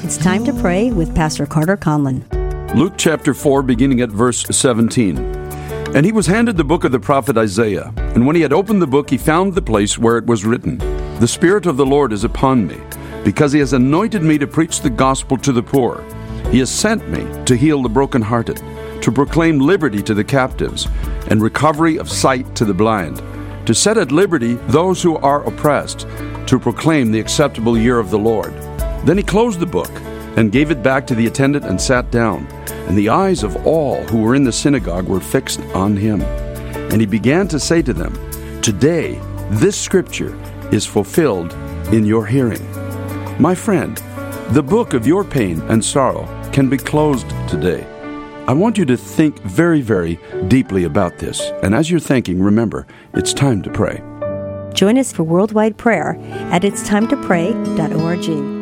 It's time to pray with Pastor Carter Conlon. Luke chapter 4, beginning at verse 17. And he was handed the book of the prophet Isaiah. And when he had opened the book, he found the place where it was written, "The Spirit of the Lord is upon me, because he has anointed me to preach the gospel to the poor. He has sent me to heal the brokenhearted, to proclaim liberty to the captives, and recovery of sight to the blind, to set at liberty those who are oppressed, to proclaim the acceptable year of the Lord." Then he closed the book and gave it back to the attendant and sat down. And the eyes of all who were in the synagogue were fixed on him. And he began to say to them, "Today this scripture is fulfilled in your hearing." My friend, the book of your pain and sorrow can be closed today. I want you to think very, very deeply about this. And as you're thinking, remember, it's time to pray. Join us for worldwide prayer at itstimetoPray.org.